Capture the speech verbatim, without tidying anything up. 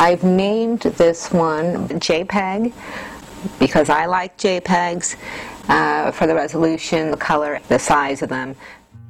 I've named this one JPEG because I like JPEGs uh, for the resolution, the color, the size of them.